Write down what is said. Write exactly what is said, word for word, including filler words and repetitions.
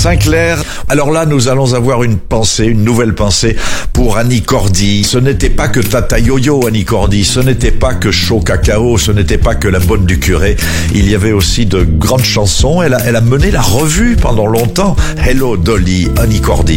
Saint-Clair. Alors là, nous allons avoir une pensée, une nouvelle pensée pour Annie Cordy. Ce n'était pas que Tata Yo-Yo, Annie Cordy. Ce n'était pas que Chaud Cacao. Ce n'était pas que La Bonne du Curé. Il y avait aussi de grandes chansons. Elle a, elle a mené la revue pendant longtemps. Hello Dolly, Annie Cordy.